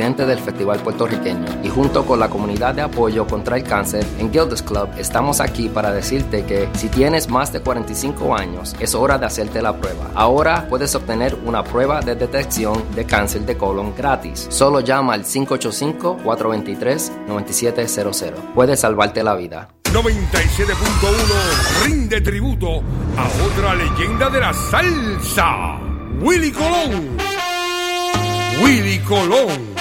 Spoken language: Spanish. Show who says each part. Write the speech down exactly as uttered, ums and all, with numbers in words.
Speaker 1: presidente del Festival Puertorriqueño, y junto con la comunidad de apoyo contra el cáncer en Gilda's Club estamos aquí para decirte que si tienes más de cuarenta y cinco años es hora de hacerte la prueba. Ahora puedes obtener una prueba de detección de cáncer de colon gratis. Solo llama al cinco ocho cinco, cuatro dos tres, nueve siete cero cero. Puede salvarte la vida.
Speaker 2: noventa y siete punto uno rinde tributo a otra leyenda de la salsa, Willie Colón. Willie Colón.